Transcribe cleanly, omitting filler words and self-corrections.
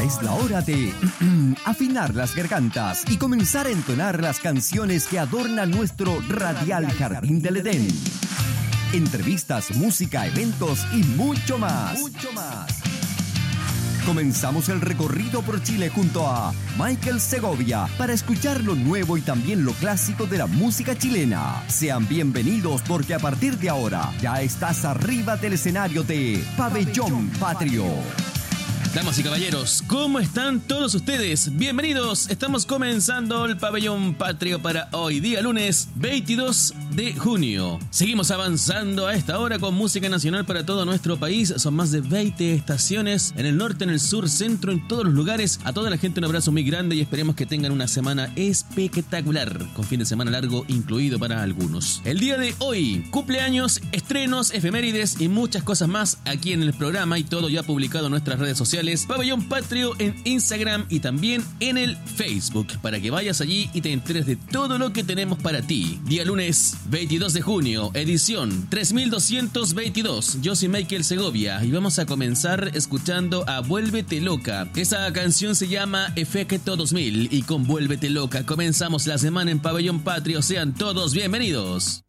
es la hora de afinar las gargantas y comenzar a entonar las canciones que adornan nuestro radial Jardín del Edén. Entrevistas, música, eventos y mucho más. Comenzamos el recorrido por Chile junto a Michael Segovia para escuchar lo nuevo y también lo clásico de la música chilena. Sean bienvenidos porque a partir de ahora ya estás arriba del escenario de Pabellón Patrio. Damas y caballeros, ¿cómo están todos ustedes? Bienvenidos, estamos comenzando el Pabellón Patrio para hoy, día lunes 22 de junio. Seguimos avanzando a esta hora con música nacional para todo nuestro país. Son más de 20 estaciones en el norte, en el sur, centro, en todos los lugares. A toda la gente un abrazo muy grande y esperemos que tengan una semana espectacular, con fin de semana largo incluido para algunos. El día de hoy, cumpleaños, estrenos, efemérides y muchas cosas más aquí en el programa y todo ya publicado en nuestras redes sociales. Pabellón Patrio en Instagram y también en el Facebook para que vayas allí y te enteres de todo lo que tenemos para ti. Día lunes 22 de junio, edición 3222. Yo soy Michael Segovia y vamos a comenzar escuchando a Vuélvete Loca. Esa canción se llama Efecto 2000 y con Vuélvete Loca comenzamos la semana en Pabellón Patrio. Sean todos bienvenidos.